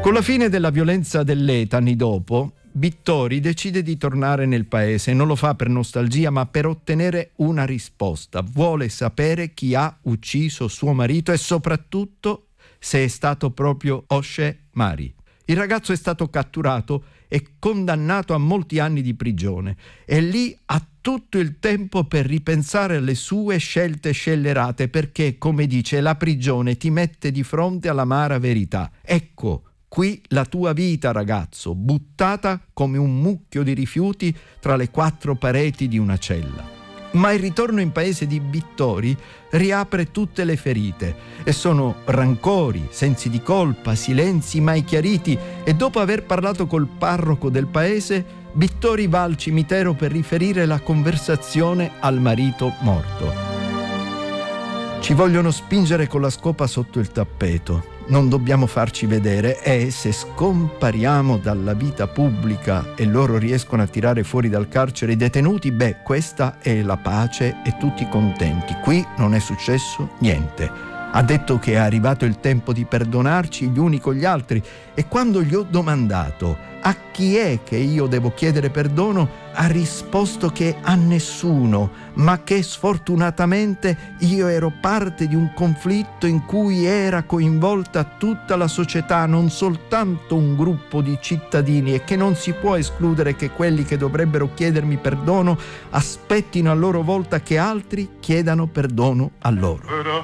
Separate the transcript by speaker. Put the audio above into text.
Speaker 1: Con la fine della violenza dell'ETA, anni dopo, Bittori decide di tornare nel paese. Non lo fa per nostalgia, ma per ottenere una risposta. Vuole sapere chi ha ucciso suo marito e soprattutto se è stato proprio Oshe Mari. Il ragazzo è stato catturato e condannato a molti anni di prigione e lì ha tutto il tempo per ripensare alle sue scelte scellerate, perché, come dice, la prigione ti mette di fronte all'amara verità. Ecco, qui la tua vita, ragazzo, buttata come un mucchio di rifiuti tra le quattro pareti di una cella. Ma il ritorno in paese di Bittori riapre tutte le ferite e sono rancori, sensi di colpa, silenzi mai chiariti, e dopo aver parlato col parroco del paese, Bittori va al cimitero per riferire la conversazione al marito morto. Ci vogliono spingere con la scopa sotto il tappeto. Non dobbiamo farci vedere e se scompariamo dalla vita pubblica e loro riescono a tirare fuori dal carcere i detenuti, questa è la pace e tutti contenti. Qui non è successo niente. Ha detto che è arrivato il tempo di perdonarci gli uni con gli altri, e quando gli ho domandato a chi è che io devo chiedere perdono, ha risposto che a nessuno, ma che sfortunatamente io ero parte di un conflitto in cui era coinvolta tutta la società, non soltanto un gruppo di cittadini, e che non si può escludere che quelli che dovrebbero chiedermi perdono aspettino a loro volta che altri chiedano perdono a loro.